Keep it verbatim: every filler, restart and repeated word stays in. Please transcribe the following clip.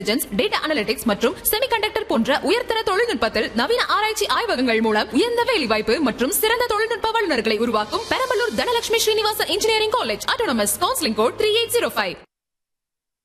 data analytics மற்றும் semiconductor போன்ற உயர்தர தொழில்நுட்பத்தில் நவீன ஆராய்ச்சி ஆய்வகங்கள் மூலம் உயர்ந்த வேலைவாய்ப்பு மற்றும் சிறந்த தொழில்நுட்ப வல்லுநர்களை உருவாக்கும் Perambalur Dhanalakshmi Srinivasan engineering college autonomous counselling code three eight zero five